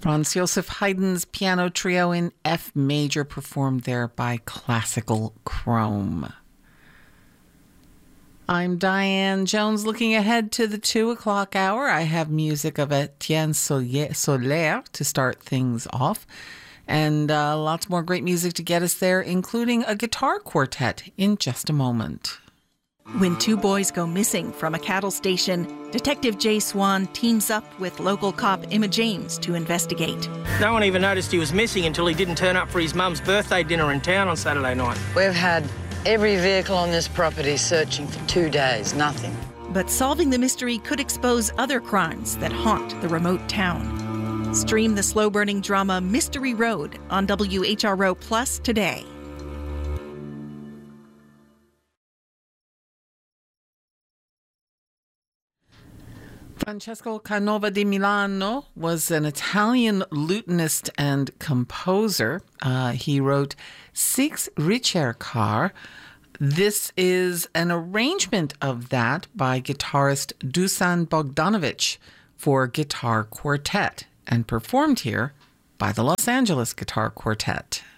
Franz Joseph Haydn's piano trio in F major, performed there by Classical Chrome. I'm Diane Jones. Looking ahead to the 2 o'clock hour, I have music of Etienne Soler to start things off, and lots more great music to get us there, including a guitar quartet in just a moment. When two boys go missing from a cattle station, Detective Jay Swan teams up with local cop Emma James to investigate. No one even noticed he was missing until he didn't turn up for his mum's birthday dinner in town on Saturday night. We've had every vehicle on this property searching for 2 days, nothing. But solving the mystery could expose other crimes that haunt the remote town. Stream the slow-burning drama Mystery Road on WHRO Plus today. Francesco Canova di Milano was an Italian lutenist and composer. He wrote Six Ricercar. This is an arrangement of that by guitarist Dusan Bogdanovic for guitar quartet and performed here by the Los Angeles Guitar Quartet.